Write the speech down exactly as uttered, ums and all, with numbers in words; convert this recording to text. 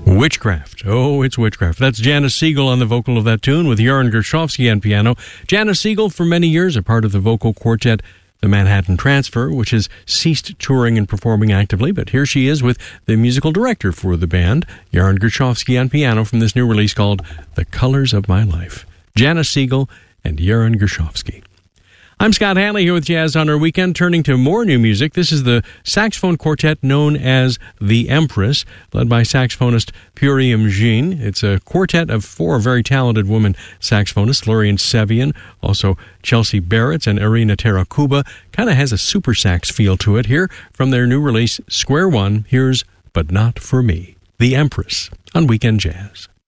Witchcraft. Oh, it's witchcraft. That's Janice Siegel on the vocal of that tune with Joran Gershovsky on piano. Janice Siegel, for many years, a part of the vocal quartet The Manhattan Transfer, which has ceased touring and performing actively, but here she is with the musical director for the band, Joran Gershovsky, on piano from this new release called The Colors of My Life. Janice Siegel and Joran Gershovsky. I'm Scott Hanley here with Jazz on Our Weekend, turning to more new music. This is the saxophone quartet known as The Empress, led by saxophonist Puriam Jean. It's a quartet of four very talented women saxophonists, Lurian Sevian, also Chelsea Barrett and Irina Terakuba. Kind of has a super sax feel to it. Here from their new release, Square One, here's But Not For Me, The Empress on Weekend Jazz.